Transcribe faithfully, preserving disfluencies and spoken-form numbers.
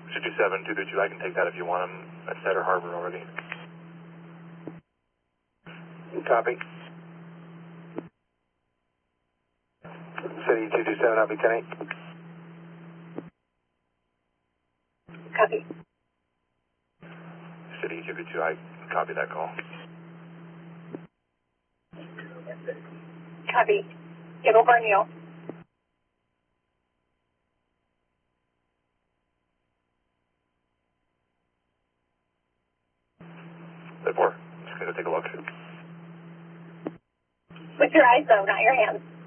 two two seven, two three two, I can take that if you want them at Cedar Harbor already. Copy. City two two seven, I'll be ten eight. Copy. City two two two, I copy that call. Copy. Get over on you. Four. Just gonna take a look. With your eyes though, not your hands.